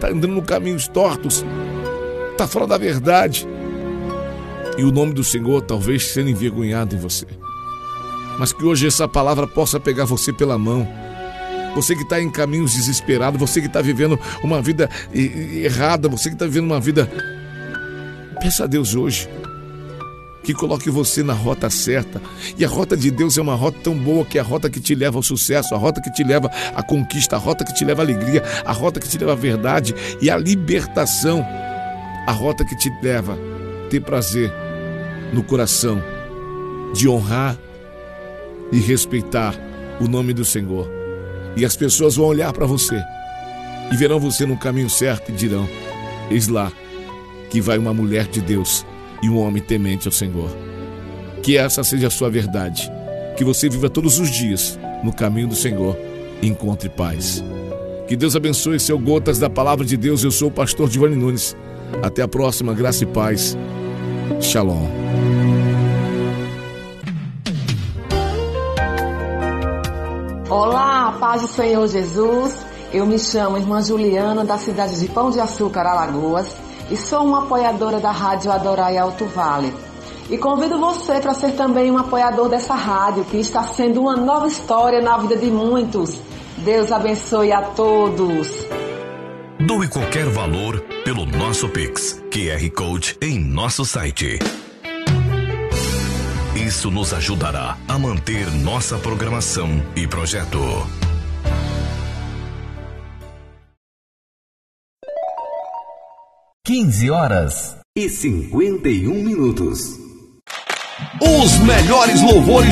está andando em caminhos tortos, está fora da verdade. E o nome do Senhor talvez sendo envergonhado em você. Mas que hoje essa palavra possa pegar você pela mão. Você que está em caminhos desesperados, você que está vivendo uma vida errada, você que está vivendo uma vida... Peça a Deus hoje que coloque você na rota certa. E a rota de Deus é uma rota tão boa, que é a rota que te leva ao sucesso, a rota que te leva à conquista, a rota que te leva à alegria, a rota que te leva à verdade e à libertação, a rota que te leva a ter prazer no coração de honrar e respeitar o nome do Senhor. E as pessoas vão olhar para você e verão você no caminho certo e dirão: eis lá que vai uma mulher de Deus e um homem temente ao Senhor. Que essa seja a sua verdade. Que você viva todos os dias no caminho do Senhor e encontre paz. Que Deus abençoe seu Gotas da Palavra de Deus. Eu sou o pastor Giovanni Nunes. Até a próxima. Graça e paz. Shalom. Olá, paz do Senhor Jesus. Eu me chamo Irmã Juliana, da cidade de Pão de Açúcar, Alagoas, e sou uma apoiadora da Rádio Adorai Alto Vale. E convido você para ser também um apoiador dessa rádio, que está sendo uma nova história na vida de muitos. Deus abençoe a todos. Doe qualquer valor pelo nosso Pix, QR Code em nosso site. Isso nos ajudará a manter nossa programação e projeto. (15h51). Os melhores louvores